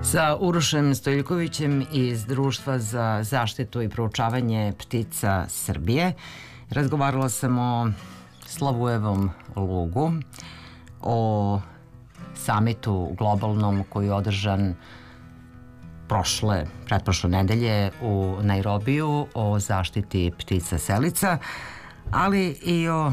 Sa Urošem Stojiljkovićem iz Društva za zaštitu i proučavanje ptica Srbije razgovarala sam o Slavujevom lugu, o samitu globalnom koji je održan pretprošle nedelje u Nairobiju o zaštiti ptica selica, ali i o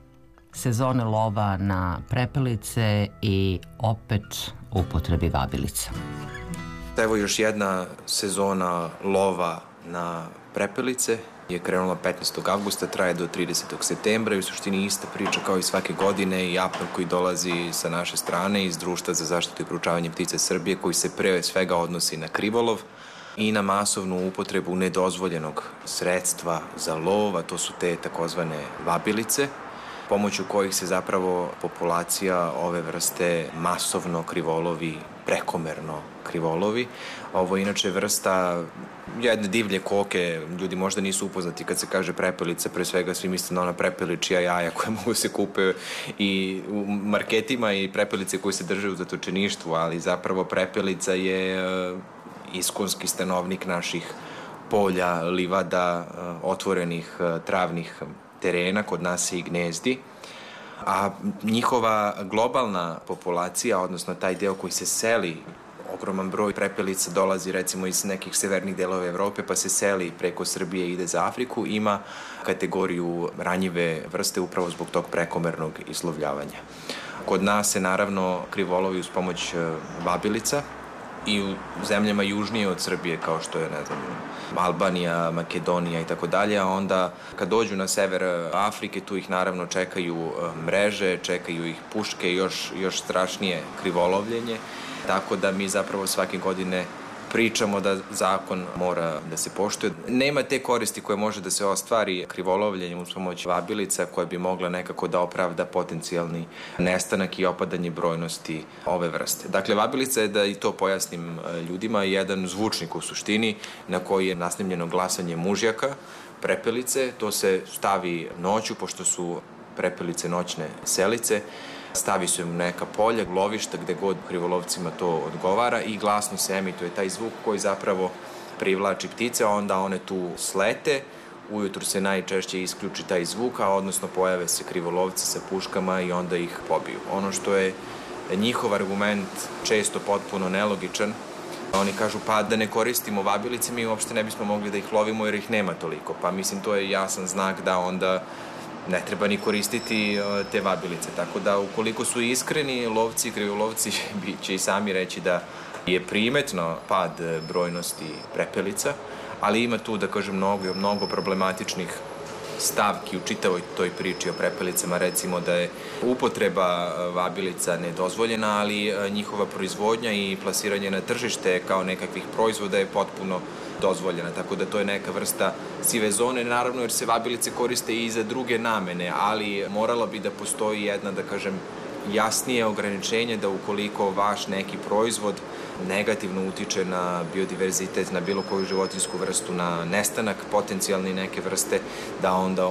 sezone lova na prepelice i opet upotrebi vabilica. Evo još jedna sezona lova na prepelice je krenula 15. avgusta, traje do 30. septembra i u suštini ista priča kao i svake godine i apel koji dolazi sa naše strane iz Društva za zaštitu i proučavanje ptica Srbije, koji se pre svega odnosi na krivolov i na masovnu upotrebu nedozvoljenog sredstva za lov, a to su te takozvane vabilice, pomoću kojih se zapravo populacija ove vrste masovno krivolovi, prekomerno krivolovi. Ovo je inače vrsta jedne divlje koke, ljudi možda nisu upoznati kad se kaže prepelica, pre svega svi misle na ona prepeličija jaja koje mogu se kupe i u marketima i prepelice koje se drže u zatočeništvu, ali zapravo prepelica je iskonski stanovnik naših polja, livada, otvorenih travnih terena, kod nas se i gnezdi, a njihova globalna populacija, odnosno taj deo koji se seli, ogroman broj prepelica dolazi recimo iz nekih severnih delova Evrope pa se seli preko Srbije i ide za Afriku, ima kategoriju ranjive vrste upravo zbog tog prekomernog izlovljavanja. Kod nas se naravno krivolovi uz pomoć vabilica i u zemljama južnije od Srbije kao što je, Albanija, Makedonija i tako dalje, a onda kad dođu na sever Afrike tu ih naravno čekaju mreže, čekaju ih puške i još strašnije krivolovljenje, tako da mi zapravo svake godine pričamo da zakon mora da se poštuje. Nema te koristi koje može da se ostvari krivolovljenjem uz pomoć vabilica koja bi mogla nekako da opravda potencijalni nestanak i opadanje brojnosti ove vrste. Dakle, vabilica je, da i to pojasnim ljudima, jedan zvučnik u suštini na koji je nasnimljeno glasanje mužjaka prepelice. To se stavi noću, pošto su prepelice noćne selice, stavi se u neka polja, lovišta, gde god krivolovcima to odgovara i glasno se emituje taj zvuk koji zapravo privlači ptice, a onda one tu slete, ujutru se najčešće isključi taj zvuk, a odnosno pojave se krivolovci sa puškama i onda ih pobiju. Ono što je njihov argument često potpuno nelogičan, oni kažu pa da ne koristimo vabilice, mi uopšte ne bismo mogli da ih lovimo jer ih nema toliko, pa mislim to je jasan znak da onda ne treba ni koristiti te vabilice. Tako da ukoliko su iskreni lovci i krivolovci će i sami reći da je primetno pad brojnosti prepelica, ali ima tu, da kažem, mnogo problematičnih stavki u čitavoj toj priči o prepelicama, recimo da je upotreba vabilica nedozvoljena, ali njihova proizvodnja i plasiranje na tržište kao nekakvih proizvoda je potpuno dozvoljena, tako da to je neka vrsta sive zone, naravno jer se vabilice koriste i za druge namene, ali morala bi da postoji jedna, da kažem, jasnije ograničenje da ukoliko vaš neki proizvod negativno utiče na biodiverzitet, na bilo koju životinjsku vrstu, na nestanak potencijalni neke vrste, da onda